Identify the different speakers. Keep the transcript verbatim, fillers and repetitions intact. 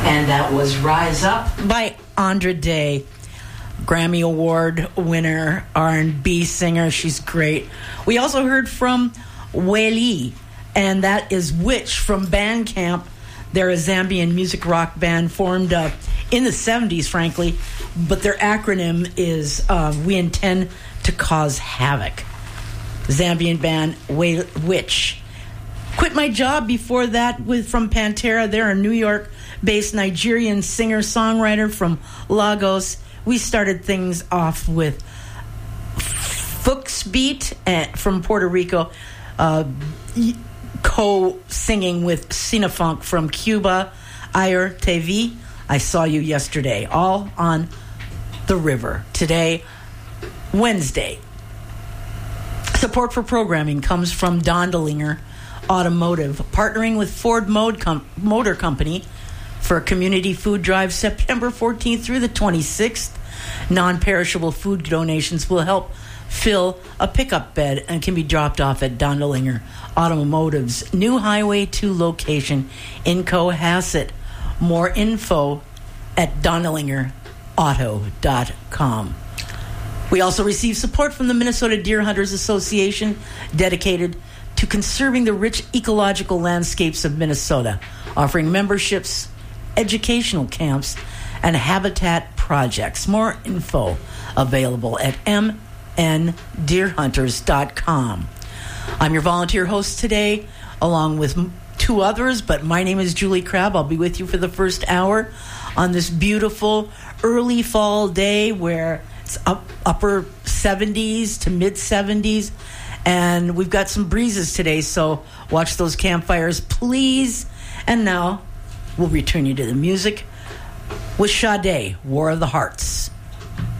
Speaker 1: And that was Rise Up by Andra Day, Grammy Award winner, R and B singer. She's great. We also heard from Weli, and that is Witch from Bandcamp. They're a Zambian music rock band formed uh, in the seventies, frankly, but their acronym is uh, We Intend to Cause Havoc. Zambian band We- Witch. Quit My Job before that with from Pantera. They're a New York-based Nigerian singer-songwriter from Lagos. We started things off with Fuchs Beat from Puerto Rico, uh, co-singing with Cinefunk from Cuba, Ayer T V, I Saw You Yesterday, all on the river. Today, Wednesday. Support for programming comes from Dondelinger Automotive, partnering with Ford Mode Com- Motor Company for a community food drive September fourteenth through the twenty-sixth. Non-perishable food donations will help fill a pickup bed and can be dropped off at Dondelinger Automotive's new Highway two location in Cohasset. More info at dondelinger auto dot com. We also receive support from the Minnesota Deer Hunters Association, dedicated to conserving the rich ecological landscapes of Minnesota, offering memberships, educational camps, and habitat projects. More info available at m n deer hunters dot com. I'm your volunteer host today, along with two others, but my name is Julie Crabb. I'll be with you for the first hour on this beautiful early fall day where it's up upper seventies to mid seventies. And we've got some breezes today, so watch those campfires, please. And now, we'll return you to the music with Sade, War of the Hearts.